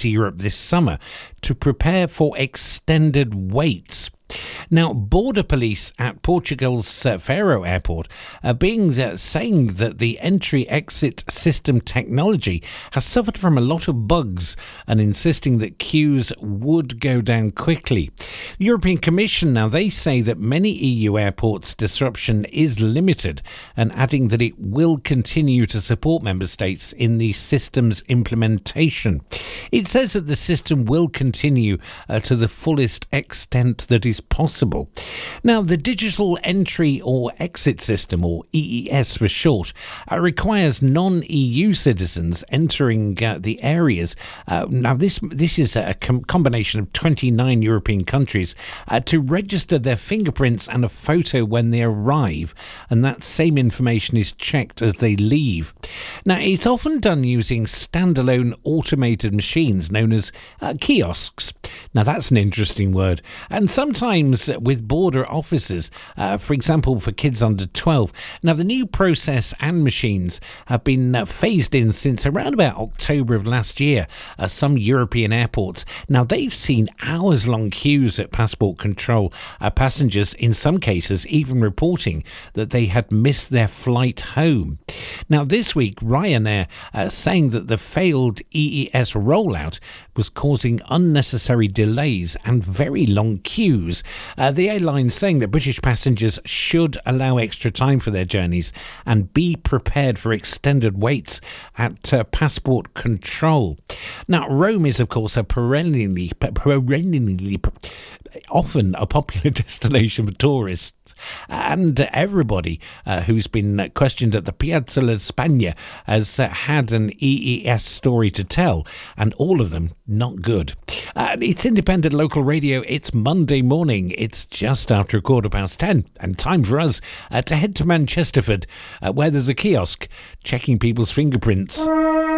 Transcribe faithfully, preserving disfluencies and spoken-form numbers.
to Europe this summer to prepare for extended waits. Now, border police at Portugal's uh, Faro airport are being uh, saying that the entry-exit system technology has suffered from a lot of bugs and insisting that queues would go down quickly. The European Commission now, they say that many E U airports' disruption is limited and adding that it will continue to support member states in the system's implementation. It says that the system will continue uh, to the fullest extent that is possible. Now, the Digital Entry or Exit System, or E E S for short, uh, requires non-E U citizens entering uh, the areas. Uh, now, this this is a com- combination of twenty-nine European countries uh, to register their fingerprints and a photo when they arrive, and that same information is checked as they leave. Now, it's often done using standalone automated machines known as uh, kiosks. Now, that's an interesting word. And sometimes with border officers, uh, for example, for kids under twelve. Now, the new process and machines have been uh, phased in since around about October of last year at some European airports. Now, they've seen hours-long queues at passport control, uh, passengers in some cases even reporting that they had missed their flight home. Now, this week, Ryanair uh, saying that the failed E E S rollout was causing unnecessary delays and very long queues. Uh, the airline saying that British passengers should allow extra time for their journeys and be prepared for extended waits at uh, passport control. Now, Rome is, of course, a perennially, perennially often a popular destination for tourists, and everybody uh, who's been questioned at the Piazza di Spagna has uh, had an E E S story to tell, and all of them not good. Uh, it's independent local radio. It's Monday morning. It's just after a quarter past ten, and time for us uh, to head to Manchesterford, uh, where there's a kiosk checking people's fingerprints.